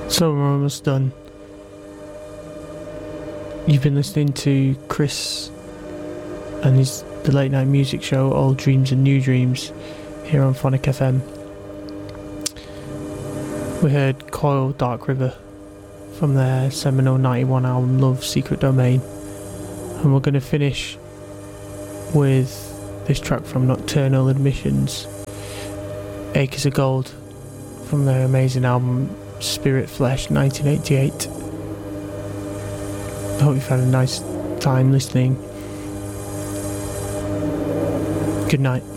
So we're almost done. You've been listening to Chris and the late night music show Old Dreams and New Dreams here on Phonic FM. We heard Coil Dark River from their seminal 91 album Love Secret Domain, and we're going to finish with this track from Nocturnal Admissions, Acres of Gold, from their amazing album Spirit Flesh 1988. I hope you've had a nice time listening. Good night.